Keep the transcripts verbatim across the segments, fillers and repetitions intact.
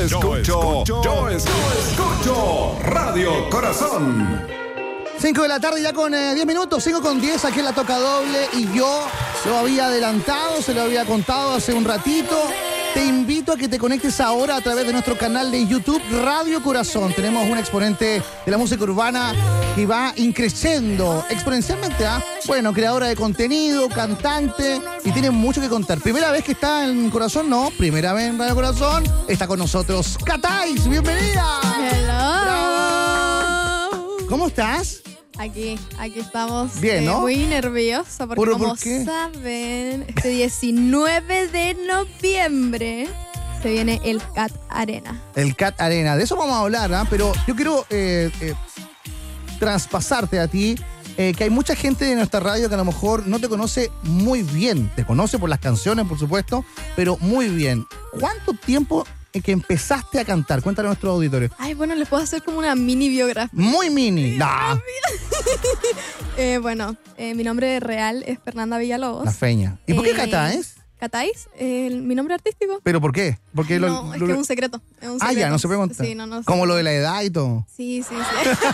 escucho, yo escucho Radio Corazón. cinco de la tarde ya con eh, diez minutos, cinco con diez, aquí en la Toca Doble y yo lo había adelantado, se lo había contado hace un ratito. Te invito a que te conectes ahora a través de nuestro canal de YouTube Radio Corazón. Tenemos un exponente de la música urbana que va increciendo exponencialmente, ¿ah? Bueno, creadora de contenido, cantante y tiene mucho que contar. Primera vez que está en Corazón, no, primera vez en Radio Corazón, está con nosotros Catais, bienvenida. Hello. Bravo. ¿Cómo estás? Aquí, aquí estamos. Bien, ¿no? Eh, muy nerviosa porque ¿Por- como por qué? saben, este diecinueve de noviembre se viene el Cat Arena. El Cat Arena, de eso vamos a hablar, ¿ah? Pero yo quiero eh, eh, traspasarte a ti, eh, que hay mucha gente de nuestra radio que a lo mejor no te conoce muy bien. Te conoce por las canciones, por supuesto, pero muy bien. ¿Cuánto tiempo en que empezaste a cantar? Cuéntale a nuestro auditorio. Ay, bueno, les puedo hacer como una mini biografía. Muy mini. Nah, Eh, bueno, eh, mi nombre real es Fernanda Villalobos. la feña. ¿Y por qué Eh, Catais? ¿Catais? Eh, mi nombre artístico. ¿Pero por qué? Porque lo- No, es lo- que es un secreto. Es un Ah, ya, secreto. no se puede contar. Sí, no, no. Como se- lo de la edad y todo. Sí, sí,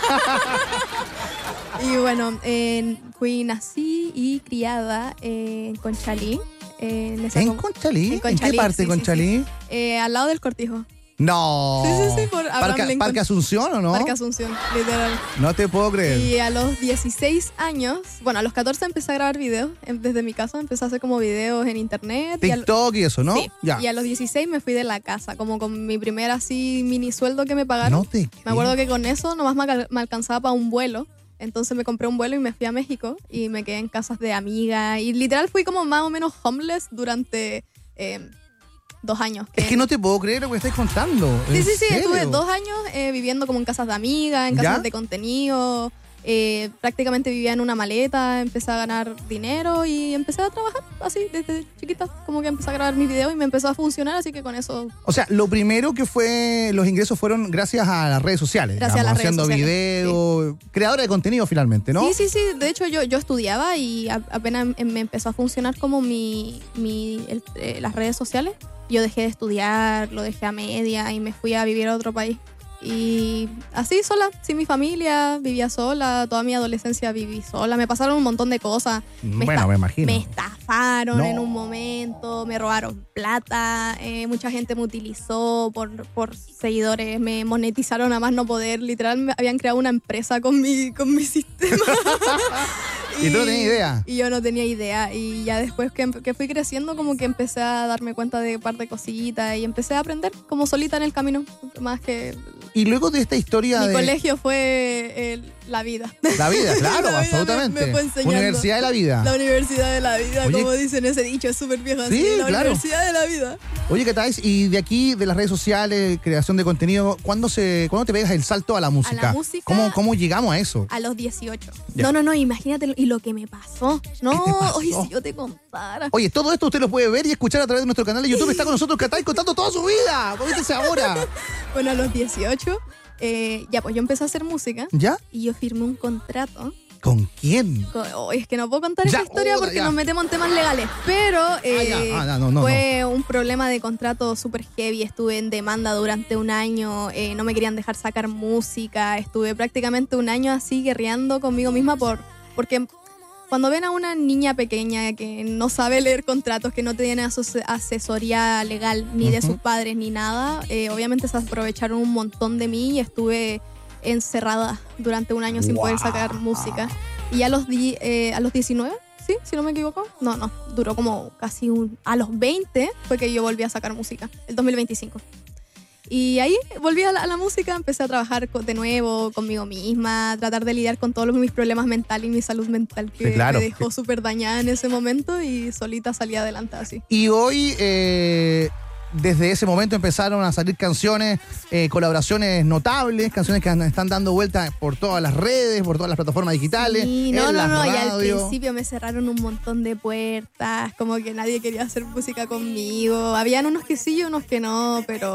sí. Y bueno, eh, fui, nací y criada en Conchalí. eh, en esa ¿En com- Conchalí? en ¿En Conchalí, qué parte sí, de sí, Conchalí? eh, al lado del Cortijo. No. Sí, sí, sí, por Abraham Parque, Lincoln. Parque Asunción, ¿o no? Parque Asunción, literal. No te puedo creer. Y a los dieciséis años, bueno, a los catorce empecé a grabar videos em- desde mi casa. Empecé a hacer como videos en internet. y al- TikTok y eso, ¿no? Sí. Ya. Y a los dieciséis me fui de la casa, como con mi primer así mini sueldo que me pagaron. No te Me acuerdo que con eso nomás me, alca- me alcanzaba para un vuelo. Entonces me compré un vuelo y me fui a México y me quedé en casas de amigas. Y literal fui como más o menos homeless durante eh, dos años. Es que no te puedo creer lo que estáis contando. Sí, ¿En sí, sí. serio? Estuve dos años eh, viviendo como en casas de amigas, en ¿Ya? casas de contenido. Eh, prácticamente vivía en una maleta, empecé a ganar dinero y empecé a trabajar así desde chiquita. Como que empecé a grabar mis videos y me empezó a funcionar, así que con eso... O sea, lo primero que fue, los ingresos fueron gracias a las redes sociales. Gracias a las redes haciendo sociales, videos, creadora de contenido finalmente, ¿no? Sí, sí, sí. De hecho, yo, yo estudiaba y a- apenas em- me empezó a funcionar como mi, mi el- eh, las redes sociales. Yo dejé de estudiar, lo dejé a media y me fui a vivir a otro país. Y así sola, sin mi familia, vivía sola, toda mi adolescencia viví sola. Me pasaron un montón de cosas. Me Bueno, esta- me imagino. Me estafaron No. en un momento, me robaron plata, eh, mucha gente me utilizó por, por seguidores, me monetizaron a más no poder. Literal, me habían creado una empresa con mi, con mi sistema. ¿Y tú no tenías idea? Y yo no tenía idea. Y ya después que, em- que fui creciendo, como que empecé a darme cuenta de un par de cositas y empecé a aprender como solita en el camino. Más que Y luego de esta historia mi de colegio fue el- la vida. la vida, claro, La vida absolutamente. me- me fue enseñando. Universidad de la vida. La universidad de la vida, Oye. como dicen ese dicho, es súper viejo así. Sí, La claro. universidad de la vida. Oye, ¿qué tal? Y de aquí, de las redes sociales, creación de contenido, ¿cuándo se, ¿cuándo te pegas el salto a la música? música- ¿Cómo, cómo llegamos a eso? A los dieciocho. Ya. No, no, no, imagínate. lo- Y lo que me pasó. No, ¿Qué te pasó? oye, si yo te contara. Oye, todo esto usted lo puede ver y escuchar a través de nuestro canal de YouTube. Está con nosotros Catai contando toda su vida. Coméntese ahora. Bueno, a los dieciocho, eh, ya, pues yo empecé a hacer música ¿Ya? y yo firmé un contrato. ¿Con quién? con- oh, es que no puedo contar Ya, esa historia otra, porque ya. nos metemos en temas legales. Pero eh, ya. Ah, no, no, no, fue un problema de contrato súper heavy. Estuve en demanda durante un año. eh, no me querían dejar sacar música. Estuve prácticamente un año así guerreando conmigo misma por porque cuando ven a una niña pequeña que no sabe leer contratos, que no tiene aso- asesoría legal ni de Ujú. sus padres ni nada, eh, obviamente se aprovecharon un montón de mí y estuve encerrada durante un año sin Wow. poder sacar música. Y a los, di- eh, a los diecinueve, sí, si no me equivoco, no, no, duró como casi un... A los veinte fue que yo volví a sacar música, el dos mil veinticinco. Y ahí volví a la, a la música, empecé a trabajar co- de nuevo conmigo misma, tratar de lidiar con todos los- mis problemas mentales y mi salud mental que Sí, claro. me dejó súper dañada en ese momento y solita salí adelante así. Y hoy, eh, desde ese momento empezaron a salir canciones, eh, colaboraciones notables, canciones que an- están dando vueltas por todas las redes, por todas las plataformas digitales. Sí, no, en no, las no, y al radios. principio me cerraron un montón de puertas, como que nadie quería hacer música conmigo. Habían unos que sí y unos que no, pero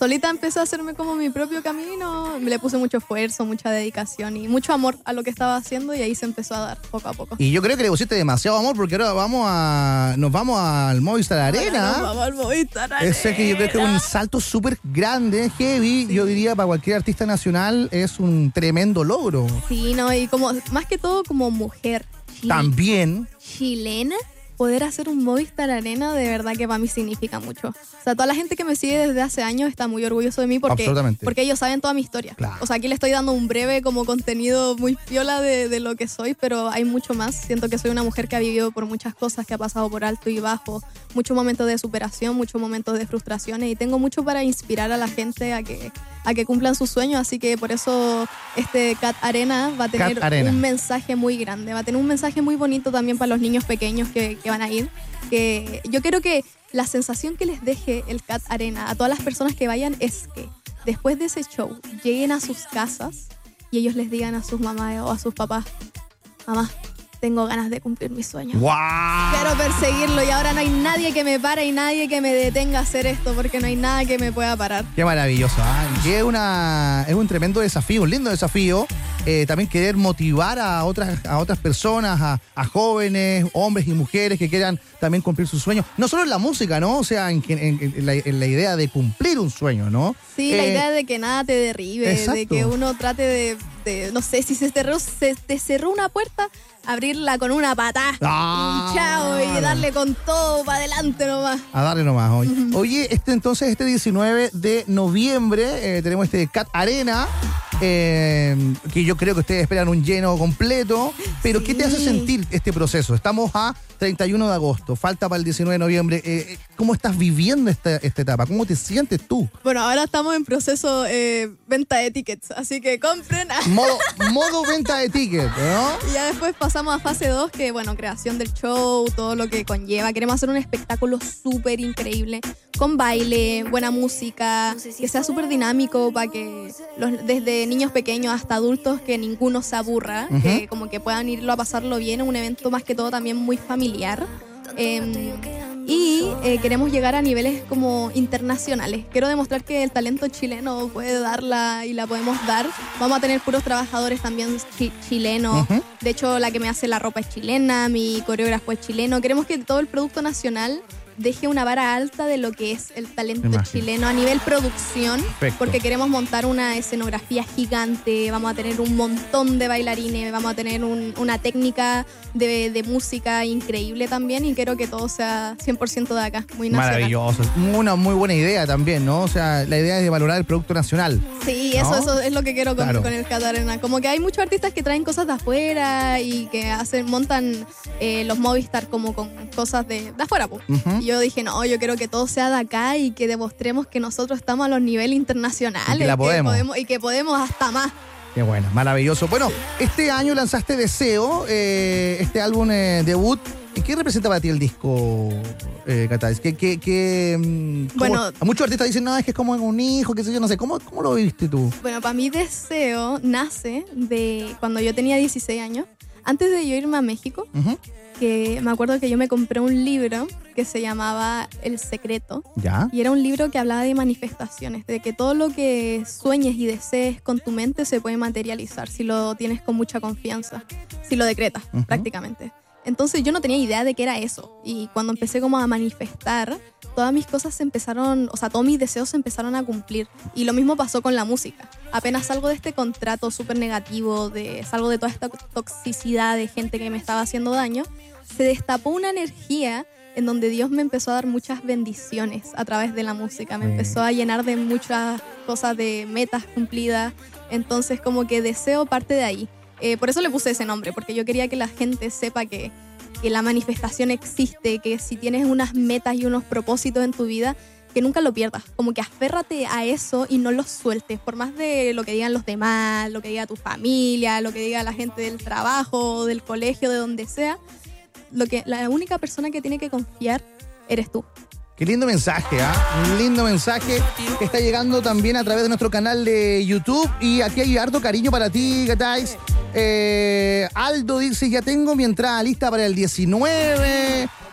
solita empecé a hacerme como mi propio camino, le puse mucho esfuerzo, mucha dedicación y mucho amor a lo que estaba haciendo y ahí se empezó a dar poco a poco. Y yo creo que le pusiste demasiado amor porque ahora vamos a nos vamos al Movistar Arena. Nos vamos al Movistar Arena. Ese que yo creo que es un salto súper grande, heavy. Sí. Yo diría para cualquier artista nacional es un tremendo logro. Sí, no, y como más que todo como mujer. También. Chilena. Poder hacer un Movistar Arena de verdad que para mí significa mucho. O sea, toda la gente que me sigue desde hace años está muy orgulloso de mí porque, porque ellos saben toda mi historia. Claro. O sea, aquí le estoy dando un breve como contenido muy piola de, de lo que soy, pero hay mucho más. Siento que soy una mujer que ha vivido por muchas cosas, que ha pasado por alto y bajo, muchos momentos de superación, muchos momentos de frustraciones y tengo mucho para inspirar a la gente a que, a que cumplan sus sueños. Así que por eso este Cat Arena va a tener un mensaje muy grande, va a tener un mensaje muy bonito también para los niños pequeños que, que van a ir. Que yo quiero que la sensación que les deje el Cat Arena a todas las personas que vayan es que después de ese show lleguen a sus casas y ellos les digan a sus mamás o a sus papás: mamá, tengo ganas de cumplir mis sueños. ¡Wow! Quiero perseguirlo y ahora no hay nadie que me pare y nadie que me detenga a hacer esto porque no hay nada que me pueda parar. Qué maravilloso, ¿eh? Y es, una, es un tremendo desafío, un lindo desafío. Eh, también querer motivar a otras, a otras personas, a, a jóvenes, hombres y mujeres que quieran también cumplir sus sueños. No solo en la música, ¿no? O sea, en, en, en, la, en la idea de cumplir un sueño, ¿no? Sí, eh, la idea de que nada te derribe, exacto. De que uno trate de, de, no sé, si se, cerró, se te cerró una puerta, abrirla con una patada, ah, un chao y darle con todo para adelante nomás. A darle nomás hoy. Uh-huh. Oye, este entonces, este diecinueve de noviembre, eh, tenemos este Cat Arena. Eh, que yo creo que ustedes esperan un lleno completo, pero sí. ¿Qué te hace sentir este proceso? Estamos a treinta y uno de agosto, falta para el diecinueve de noviembre. Eh, ¿Cómo estás viviendo esta, esta etapa? ¿Cómo te sientes tú? Bueno, ahora estamos en proceso eh, venta de tickets, así que compren. Modo, modo venta de tickets, ¿no? Y ya después pasamos a fase dos, que bueno, creación del show, todo lo que conlleva. Queremos hacer un espectáculo súper increíble, con baile, buena música, que sea súper dinámico para que los, desde niños pequeños hasta adultos, que ninguno se aburra, uh-huh. Que como que puedan irlo a pasarlo bien, un evento más que todo también muy familiar. Eh, y eh, queremos llegar a niveles como internacionales. Quiero demostrar que el talento chileno puede darla y la podemos dar. Vamos a tener puros trabajadores también chi- chilenos. Uh-huh. De hecho, la que me hace la ropa es chilena, mi coreógrafo es chileno. Queremos que todo el producto nacional deje una vara alta de lo que es el talento chileno a nivel producción. Perfecto. Porque queremos montar una escenografía gigante, vamos a tener un montón de bailarines, vamos a tener un, una técnica de, de música increíble también y quiero que todo sea cien por ciento de acá, muy nacional. Maravilloso, una muy buena idea también, ¿no? O sea, la idea es de valorar el producto nacional. Sí, ¿no? eso, eso es lo que quiero con, claro. con el Cat Arena. Como que hay muchos artistas que traen cosas de afuera y que hacen, montan eh, los Movistar como con cosas de, de afuera, pues. Uh-huh. Yo dije, no, yo quiero que todo sea de acá y que demostremos que nosotros estamos a los niveles internacionales. Y que la podemos. Que podemos y que podemos hasta más. Qué bueno, maravilloso. Bueno, este año lanzaste Deseo, eh, este álbum eh, debut. ¿Qué representa para ti el disco, eh, Catais? ¿Qué, qué, qué, bueno, a muchos artistas dicen, no, es que es como un hijo, qué sé yo, no sé. ¿Cómo, cómo lo viviste tú? Bueno, para mí Deseo nace de cuando yo tenía dieciséis años. Antes de yo irme a México, uh-huh. que me acuerdo que yo me compré un libro que se llamaba El Secreto. ¿Ya? Y era un libro que hablaba de manifestaciones, de que todo lo que sueñes y desees con tu mente se puede materializar si lo tienes con mucha confianza, si lo decretas, uh-huh. prácticamente. Entonces yo no tenía idea de qué era eso. Y cuando empecé como a manifestar, todas mis cosas se empezaron, o sea, todos mis deseos se empezaron a cumplir. Y lo mismo pasó con la música. Apenas salgo de este contrato súper negativo, de, salgo de toda esta toxicidad de gente que me estaba haciendo daño, se destapó una energía en donde Dios me empezó a dar muchas bendiciones a través de la música. Me empezó a llenar de muchas cosas, de metas cumplidas. Entonces como que Deseo parte de ahí. Eh, por eso le puse ese nombre, porque yo quería que la gente sepa que, que la manifestación existe, que si tienes unas metas y unos propósitos en tu vida, que nunca lo pierdas. Como que aférrate a eso y no lo sueltes, por más de lo que digan los demás, lo que diga tu familia, lo que diga la gente del trabajo, del colegio, de donde sea. Lo que, la única persona que tiene que confiar eres tú. Qué lindo mensaje, ¿eh? Un lindo mensaje que está llegando también a través de nuestro canal de YouTube. Y aquí hay harto cariño para ti, Catais. Eh, Aldo dice, ya tengo mi entrada lista para el diecinueve.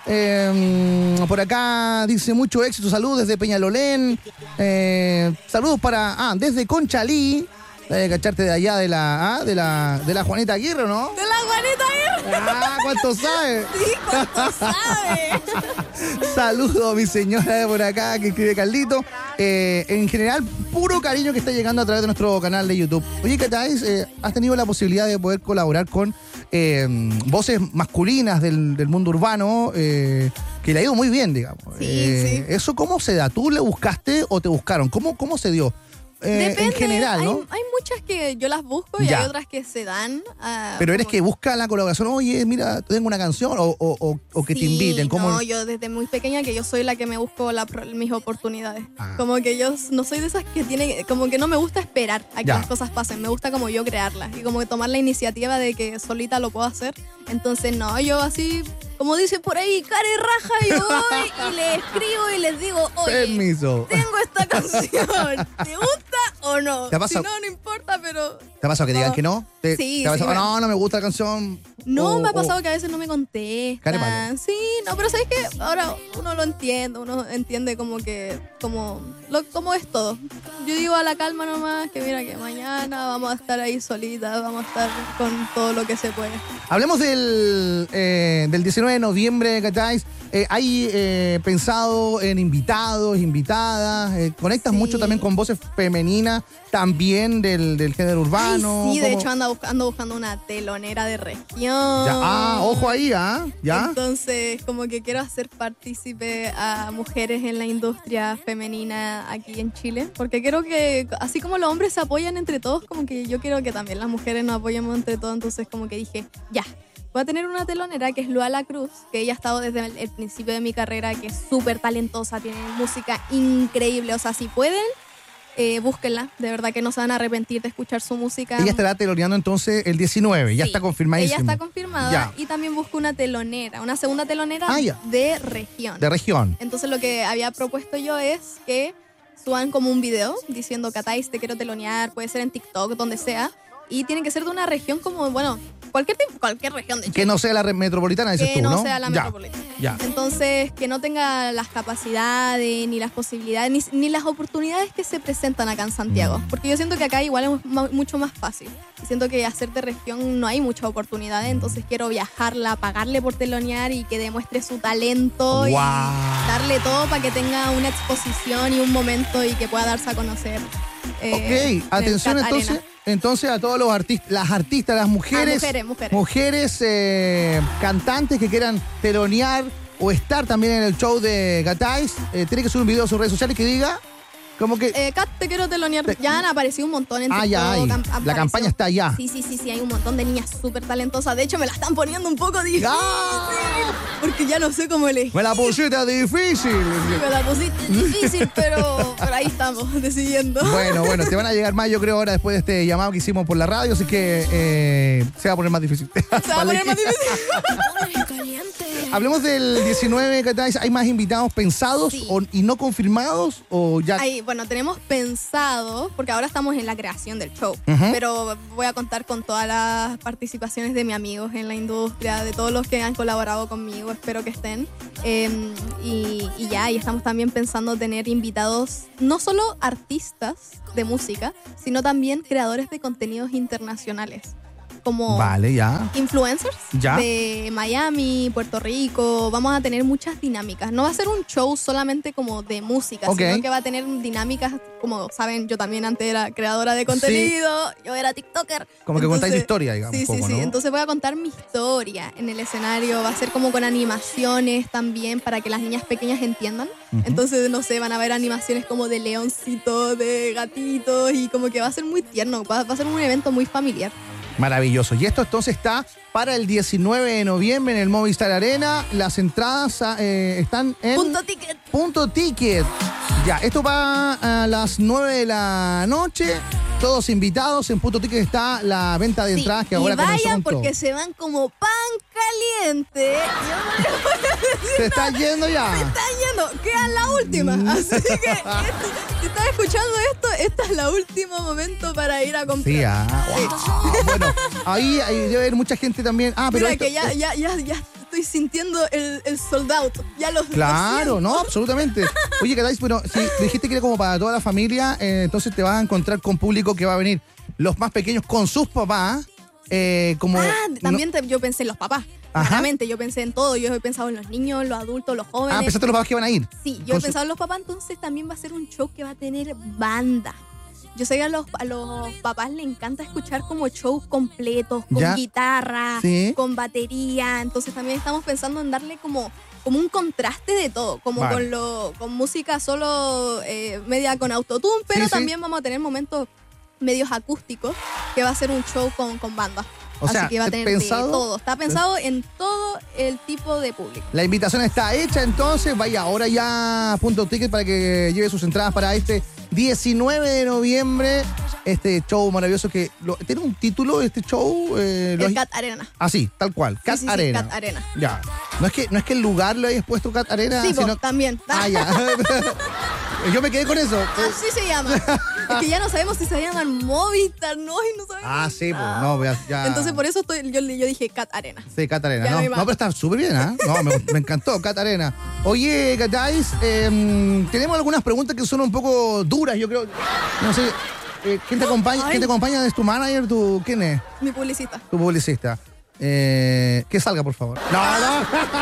Eh, por acá dice mucho éxito, saludos desde Peñalolén. Eh, saludos para, ah, desde Conchalí. Eh, cacharte de allá de la, ah, de la, de la Juanita Aguirre, ¿no? De la Juanita Aguirre. Ah, ¿cuánto sabe? Sí, ¿cuánto sabe? Saludos, mi señora de por acá, que escribe Carlito. Eh, en general, puro cariño que está llegando a través de nuestro canal de YouTube. Oye, Catais, eh, ¿has tenido la posibilidad de poder colaborar con eh, voces masculinas del, del mundo urbano? Eh, que le ha ido muy bien, digamos. Sí, eh, sí. ¿Eso cómo se da? ¿Tú le buscaste o te buscaron? ¿Cómo, cómo se dio? Eh, Depende, en general, ¿no? Hay, hay muchas que yo las busco y Ya. hay otras que se dan. Uh, Pero eres como... que busca la colaboración, oye, mira, tengo una canción, o, o, o, o que sí, te inviten. ¿Cómo? No, yo desde muy pequeña que yo soy la que me busco la, mis oportunidades. Ah. Como que yo no soy de esas que tiene, como que no me gusta esperar a que Ya. las cosas pasen, me gusta como yo crearlas y como que tomar la iniciativa de que solita lo puedo hacer. Entonces no, yo así, como dicen por ahí, cara y raja, yo voy y le escribo y les digo, oye, Permiso. tengo esta canción, ¿te gusta o no? ¿Te ha pasado? Si no, no importa, pero... ¿Te ha pasado que te digan No. que no? ¿Te, Sí, te ha sí, pasado, me- no, no me gusta la canción? No, O- me ha o- pasado que a veces no me Care contestan. malo. Sí, no, pero sabes que ahora uno lo entiende, uno entiende como que, como, lo, como es todo. Yo digo a la calma nomás que mira que mañana vamos a estar ahí solitas, vamos a estar con todo lo que se puede. Hablemos del, eh, del diecinueve de noviembre, ¿cacháis? Eh, ¿Hay eh, pensado en invitados, invitadas? Eh, ¿Conectas Sí. mucho también con voces femeninas, también del, del género urbano? Ay, sí, de ¿Cómo? hecho ando, buscando buscando una telonera de región. Ya, ah, ojo ahí, ¿ah? ¿Ya? Entonces, como que quiero hacer partícipe a mujeres en la industria femenina aquí en Chile, porque quiero que, así como los hombres se apoyan entre todos, como que yo quiero que también las mujeres nos apoyemos entre todos, entonces como que dije, ya, voy a tener una telonera que es Luala Cruz, que ella ha estado desde el, el principio de mi carrera, que es súper talentosa, tiene música increíble, o sea, si pueden, eh, búsquenla, de verdad que no se van a arrepentir de escuchar su música. Ella estará teloneando entonces el diecinueve, ya Sí, está confirmadísimo. Ella está confirmada Ya. y también busco una telonera, una segunda telonera Ah, ya. de región. De región. Entonces lo que había propuesto yo es que suban como un video diciendo Catais, te quiero telonear, puede ser en TikTok, donde sea, y tiene que ser de una región como, bueno, cualquier tipo, cualquier región de Chile. Que no sea la re- metropolitana, dices Que tú, no ¿no? sea la Ya, metropolitana. Ya. Entonces, que no tenga las capacidades, ni las posibilidades, ni, ni las oportunidades que se presentan acá en Santiago. Mm. Porque yo siento que acá igual es ma- mucho más fácil. Y siento que hacer de región no hay muchas oportunidades, entonces quiero viajarla, pagarle por telonear y que demuestre su talento y Guau. darle todo para que tenga una exposición y un momento y que pueda darse a conocer. eh, en Ok, el atención Cat entonces, Arena. entonces a todos los artistas, las artistas, las mujeres, Ah, mujeres, mujeres. mujeres, eh, cantantes que quieran telonear o estar también en el show de Catais, eh, tiene que subir un video a sus redes sociales que diga como que Eh, Kat, te quiero telonear. Te- Ya han aparecido un montón en Ah, TikTok. ya hay. han- han La aparecido- campaña está allá. Sí, sí, sí, sí. Hay un montón de niñas súper talentosas. De hecho, me la están poniendo un poco difícil. ¡Ah! Porque ya no sé cómo elegir. me la pusiste difícil. Me la pusiste difícil, pero por ahí estamos decidiendo. Bueno, bueno, te van a llegar más, yo creo, ahora después de este llamado que hicimos por la radio, así que eh, se va a poner más difícil. Se va a poner más difícil. Hablemos del diecinueve, Catais. ¿Hay más invitados pensados Sí. o- y no confirmados? ¿O ya? Ahí, bueno, tenemos pensado, porque ahora estamos en la creación del show, Ujú. pero voy a contar con todas las participaciones de mis amigos en la industria, de todos los que han colaborado conmigo, espero que estén. Eh, y, y ya, y estamos también pensando tener invitados, no solo artistas de música, sino también creadores de contenidos internacionales, como Vale, ya. influencers Ya. de Miami, Puerto Rico. Vamos a tener muchas dinámicas. No va a ser un show solamente como de música, Ok. sino que va a tener dinámicas, como saben, yo también antes era creadora de contenido, yo era TikToker. Como que contáis historia, digamos, Sí, un poco, sí, sí. ¿no? Entonces voy a contar mi historia en el escenario. Va a ser como con animaciones también para que las niñas pequeñas entiendan. Entonces, no sé, van a ver animaciones como de leoncito, de gatitos y como que va a ser muy tierno. Va, va a ser un evento muy familiar. Maravilloso. Y esto entonces está para el diecinueve de noviembre en el Movistar Arena. Las entradas ah, eh, están en Punto ticket. Punto Ticket. Ya, esto va a las nueve de la noche. Todos invitados. En Punto Ticket está la venta de Sí, entradas que y ahora comenzó vayan con todo. porque se van como pan caliente. Yo no les voy a decir Se nada. está yendo ya. Se están yendo, queda la última. Mm. Así que esto- si estás escuchando esto, este es el último momento para ir a comprar. Sí, ah, Sí. wow. Bueno, ahí, ahí debe haber mucha gente también. Ah, pero Mira esto- que ya, ya, ya, ya estoy estoy sintiendo el, el sold out. Ya los Claro, lo no, absolutamente. Oye, Catais, pero si dijiste que era como para toda la familia, eh, entonces te vas a encontrar con público que va a venir los más pequeños con sus papás. Eh, como, Ah, también no, te- yo pensé en los papás. Ajá. Claramente, yo pensé en todo. Yo he pensado en los niños, los adultos, los jóvenes. ah, pensaste en los papás que van a ir. Sí, yo he Con su- pensado en los papás, entonces también va a ser un show que va a tener banda. Yo sé que a los, a los papás les encanta escuchar como shows completos, con Ya. guitarra, Sí. con batería. Entonces también estamos pensando en darle como, como un contraste de todo, como Vale. con lo con música solo eh, media con autotune, pero Sí, sí. también vamos a tener momentos medios acústicos, que va a ser un show con, con banda. O Así sea, que va a tener pensado- de todo. Está pensado en todo el tipo de público. La invitación está hecha, entonces vaya ahora ya a Punto Ticket para que lleve sus entradas para este diecinueve de noviembre. Este show maravilloso que lo- tiene un título, este show. Eh, lo El has- Cat Arena. Así, tal cual. Sí, Cat sí, sí, Arena. Cat Arena. Ya. No es que, no es que el lugar le hayas puesto Cat Arena, Sí, sino. vos, también. Ah, ya. Yo me quedé con eso. Así se llama. Es que ya no sabemos si se llaman Movistar, no, y no sabemos. Ah, sí, pues, no, ya. ya. Entonces por eso estoy, yo, yo dije Cat Arena. Sí, Cat Arena. Ya No, no hay no, más. pero está súper bien, ¿ah? No, me, me encantó, Cat Arena. Oye, Catais, eh, tenemos algunas preguntas que son un poco duras, yo creo. No sé, eh, ¿quién te acompaña? Ay. ¿Quién te acompaña? ¿Es tu manager? Tu, ¿Quién es? Mi publicista. Tu publicista. Eh, que salga, por favor. No, no.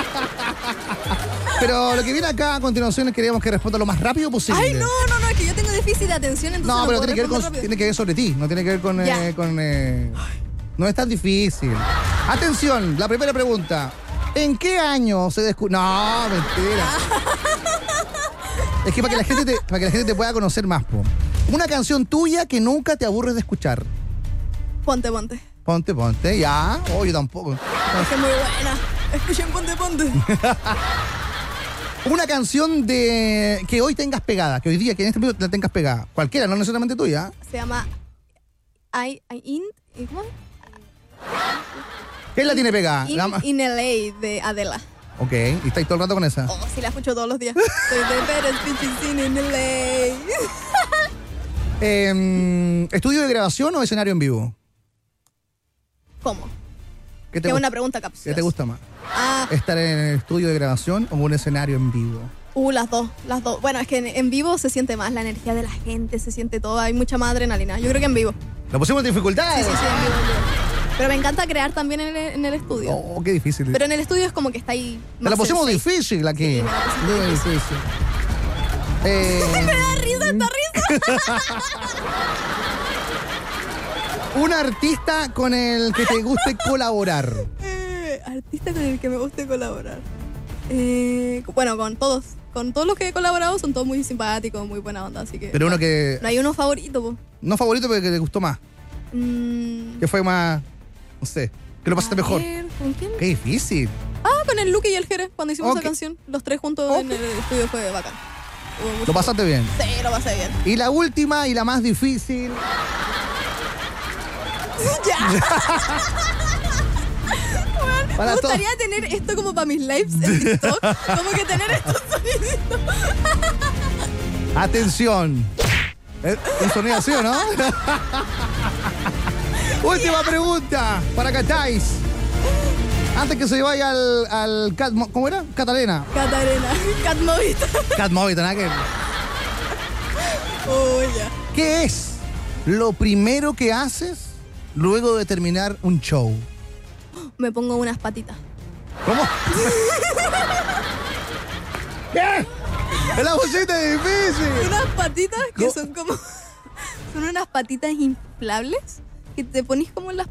Pero lo que viene acá a continuación es que queríamos que responda lo más rápido posible. Ay, no, no, no, es que yo tengo déficit de atención, entonces No, no, pero puedo tiene que, ver con, responder rápido. tiene que ver sobre ti, no tiene que ver con... Ya. eh, con eh, no es tan difícil. Atención, la primera pregunta. ¿En qué año se descubrió? No, mentira. Es que para que, la gente te, para que la gente te pueda conocer más, po. Una canción tuya que nunca te aburres de escuchar. Ponte, ponte. Ponte, ponte, ya. Oh, yo tampoco. Es que es muy buena. Escuchen Ponte, ponte. Una canción de que hoy tengas pegada, que hoy día, que en este momento la tengas pegada. Cualquiera, no necesariamente tuya. Se llama I, I in, ¿cómo? ¿Quién la tiene pegada? In, La ma- in L A de Adela. Ok, y estáis todo el rato con esa. Oh, sí, la escucho todos los días. Soy de Better Bitches in L A. Eh, ¿Estudio de grabación o escenario en vivo? ¿Cómo? ¿Qué te, Es gu- una pregunta ¿Qué capciosa. te gusta más? Ah, ¿Estar en el estudio de grabación o un escenario en vivo? uh, las dos, las dos. Bueno, es que en, en vivo se siente más la energía de la gente, se siente todo, hay mucha más adrenalina. Yo creo que en vivo. ¿Lo pusimos en Sí, dificultades? sí, sí, en vivo, en vivo. Pero me encanta crear también en el, en el estudio. Oh, qué difícil. Pero en el estudio es como que está ahí. Te la más pusimos sensei. difícil aquí. Sí, me la pusiste Muy difícil. difícil. Eh, Me da risa esta risa. un artista con el que te guste colaborar. Eh, artista con el que me guste colaborar. Eh, bueno, con todos. Con todos los que he colaborado son todos muy simpáticos, muy buena onda, así que. Pero uno que... No hay uno favorito, po. No favorito, pero que te gustó más. Mm, Que fue más... No sé. Que lo pasaste a mejor. ver, ¿con quién? Qué difícil. Ah, con el Luke y el Jere, cuando hicimos Ok. esa canción. Los tres juntos Ok. en el estudio fue bacán. Hubo mucho- Lo pasaste bien. Sí, lo pasé bien. Y la última y la más difícil. ya. Para Me todos. gustaría tener esto como para mis lives en TikTok. Como que tener estos soniditos. Atención. ¿Eh? Un sonido así, ¿o no? Última pregunta para Catais. Antes que se vaya al, al Cat, Mo- ¿cómo era? Catalina. Catarena, Cat Movita. Cat Movita, nada que- Oh, ya. ¿Qué es lo primero que haces luego de terminar un show? Me pongo unas patitas. ¿Cómo? ¿Qué? Es la pusiste difícil. Unas patitas que ¿Cómo? son como. Son unas patitas inflables que te ponís como en las